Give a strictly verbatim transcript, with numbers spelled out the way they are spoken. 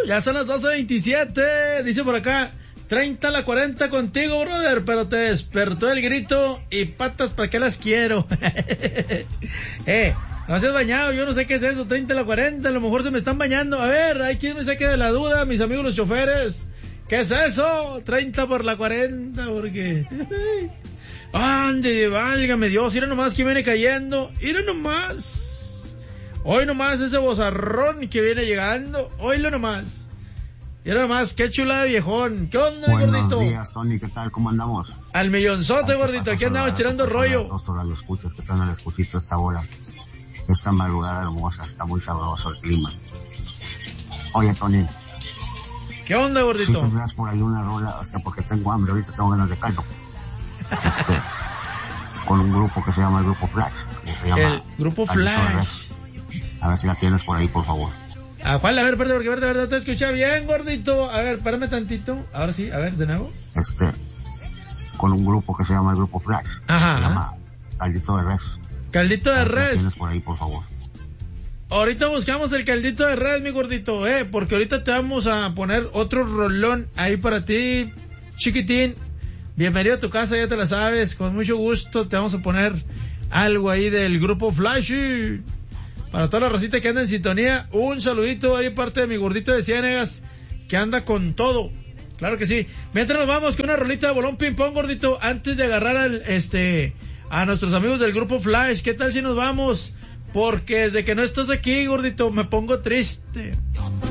ya son las doce veintisiete. Dice por acá, treinta a la cuarenta contigo, brother, pero te despertó el grito y patas, ¿para qué las quiero? eh, no seas bañado, yo no sé qué es eso, treinta a la cuarenta, a lo mejor se me están bañando. A ver, hay quien me saque de la duda, mis amigos los choferes. ¿Qué es eso? treinta por la cuarenta, porque... ¡Ande, válgame Dios! Mira nomás que viene cayendo. Mira nomás. Hoy nomás ese bozarrón que viene llegando. Oílo nomás. Mira nomás, qué chulada de viejón. ¿Qué onda, Buenos gordito? Buenos días, Tony. ¿Qué tal? ¿Cómo andamos? Al millonzote, gordito. Aquí andamos tirando rollo. Dos horas lo escuchas, que están en el escuchito esta hora. Esta madrugada hermosa. Está muy sabroso el clima. Oye, Tony. ¿Qué onda, gordito? Si tendrás por ahí una rola, o sea, porque tengo hambre, ahorita tengo ganas de caldo. Este, con un grupo que se llama el Grupo Flash. Que se llama el Grupo Flash. A ver si la tienes por ahí, por favor. ¿A cuál? A ver, perdón, porque verde, verdad te escuché bien, gordito. A ver, párame tantito. Ahora sí, a ver, de nuevo. Este, con un grupo que se llama el Grupo Flash. Ajá. Se llama Caldito de Res. Caldito de a ver si Res. la tienes por ahí, por favor. Ahorita buscamos el caldito de res, mi gordito, eh, porque ahorita te vamos a poner otro rolón ahí para ti, chiquitín. Bienvenido a tu casa, ya te la sabes, con mucho gusto te vamos a poner algo ahí del Grupo Flash. Para toda la racita que anda en sintonía, un saludito ahí parte de mi gordito de Ciénegas, que anda con todo. Claro que sí. Mientras nos vamos con una rolita de bolón ping pong, gordito, antes de agarrar al, este, a nuestros amigos del Grupo Flash. ¿Qué tal si nos vamos? Porque desde que no estás aquí, gordito, me pongo triste.